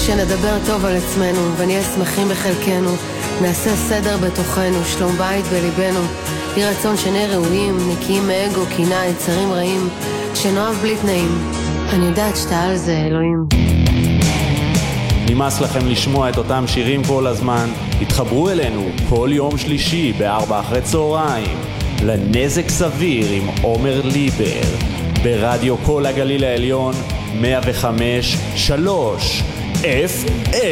שנדבר טוב על עצמנו ונהיה שמחים בחלקנו, נעשה סדר בתוכנו, שלום בית בליבנו, יהי רצון שנהיה ראויים, נקיים מאגו, קינה, יצרים רעים, שנאהב בלי תנאים. אני יודעת שאתה על זה, אלוהים. נמאס לכם לשמוע את אותם שירים כל הזמן? התחברו אלינו כל יום שלישי ב16:00 לנזק סביר עם עומר ליבר ברדיו כל הגליל העליון 105.3 FM.